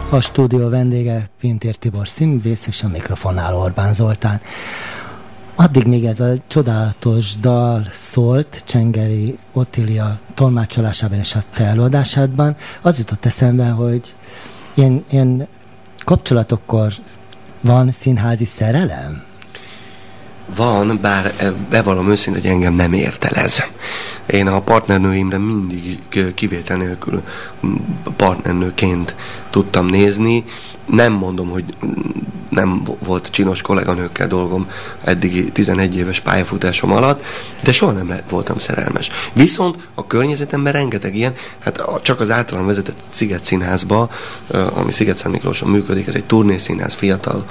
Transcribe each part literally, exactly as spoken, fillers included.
A stúdió vendége Pintér Tibor színművész, és a mikrofonnál Orbán Zoltán. Addig még ez a csodálatos dal szólt Csengeri Ottilia tolmácsolásában és a te előadásádban, az jutott eszembe, hogy ilyen, ilyen kapcsolatokkor van színházi szerelem? Van, bár bevallom őszintén, hogy engem nem értelez. Én a partnernőimre mindig kivétel nélkül partnernőként tudtam nézni. Nem mondom, hogy nem volt csinos kolléganőkkel dolgom eddigi tizenegy éves pályafutásom alatt, de soha nem lett, voltam szerelmes. Viszont a környezetemben rengeteg ilyen, hát csak az általam vezetett Sziget Színházba, ami Sziget-Szent Miklóson működik, ez egy turnészínház, fiatal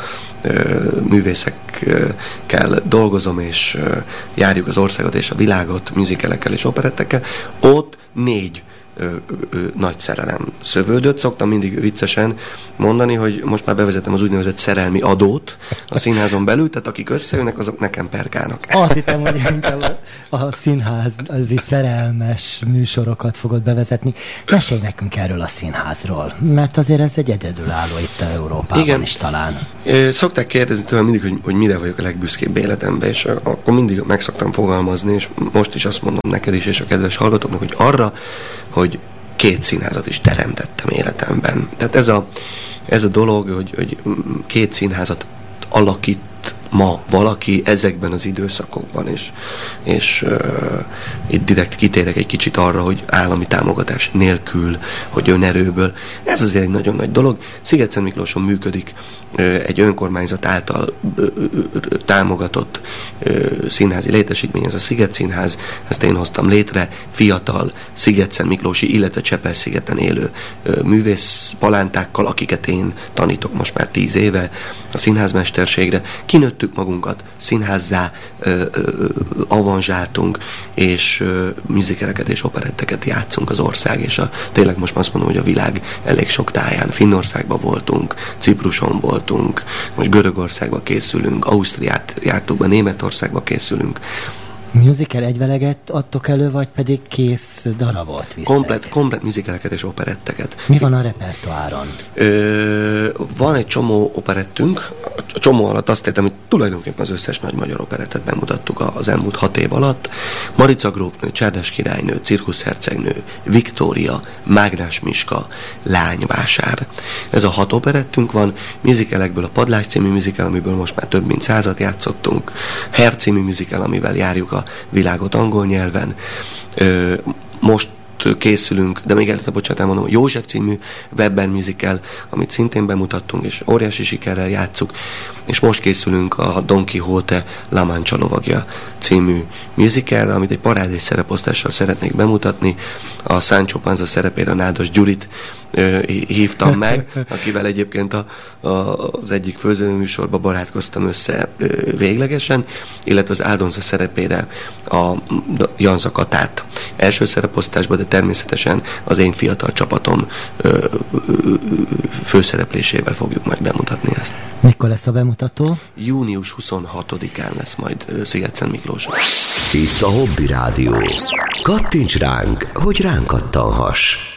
művészekkel dolgozom, és járjuk az országot és a világot musicalekkel és operettekkel. Ott négy Ö, ö, nagy szerelem szövődött. Szoktam mindig viccesen mondani, hogy most már bevezetem az úgynevezett szerelmi adót a színházon belül, tehát akik összejönnek, azok nekem perkálnak. Azt hittem, hogy inkább a színházi szerelmes műsorokat fogod bevezetni. Mesélj nekünk erről a színházról, mert azért ez egy egyedülálló itt Európában. Igen. Is talán. Szokták kérdezni tőlem mindig, hogy, hogy mire vagyok a legbüszkébb életemben, és akkor mindig meg szoktam fogalmazni, és most is azt mondom neked is, és a kedves hallgatóknak, hogy arra, hogy két színházat is teremtettem életemben. Tehát ez a, ez a dolog, hogy, hogy két színházat alakít ma valaki ezekben az időszakokban, és, és uh, itt direkt kitérek egy kicsit arra, hogy állami támogatás nélkül, hogy önerőből. Ez azért egy nagyon nagy dolog. Sziget-Szent Miklóson működik uh, egy önkormányzat által uh, uh, támogatott uh, színházi létesítmény, ez a Sziget Színház, ezt én hoztam létre, fiatal Sziget-Szent Miklósi, illetve Csepel-szigeten élő uh, művész palántákkal, akiket én tanítok most már tíz éve a színházmesterségre. Kinőtt magunkat, színházzá ö, ö, avanzsáltunk, és ö, musicaleket és operetteket játszunk az ország, és a, tényleg most azt mondom, hogy a világ elég sok táján. Finnországban voltunk, Cipruson voltunk, most Görögországba készülünk, Ausztriát jártuk be, Németországba készülünk. Musical egyveleget adtok elő, vagy pedig kész darabot visztek? Komplet, komplet musicaleket és operetteket. Mi van a repertoáron? Ö, van egy csomó operettünk. A csomó alatt azt értem, hogy tulajdonképpen az összes nagy magyar operettet bemutattuk az elmúlt hat év alatt. Marica grófnő, Cserdes királynő, Cirkuszhercegnő, Viktória, Mágnás Miska, Lányvásár. Ez a hat operettünk van. Musicalekből a Padlás című musical, amiből most már több mint százat játszottunk. Hair című musical, amivel járjuk a világot angol nyelven. Ö, most készülünk, de még előtte, bocsánat, elmondom, József című Webber musical, amit szintén bemutattunk, és óriási sikerrel játsszuk, és most készülünk a Don Quixote La Mancha lovagja című musicalre, amit egy parádés szereposztással szeretnék bemutatni. A Sancho Panza szerepére Nádas Gyurit ö, hívtam meg, akivel egyébként a, a, az egyik főzőműsorba barátkoztam össze ö, véglegesen, illetve az Áldonza szerepére a Janza Katát első szereposztásban, de természetesen az én fiatal csapatom ö, ö, főszereplésével fogjuk majd bemutatni ezt. Mikor lesz a bemutató? június huszonhatodikán lesz majd Sziget-Szent Miklóson. Itt a Hobby Rádió. Kattints ránk, hogy ránk kattanhass.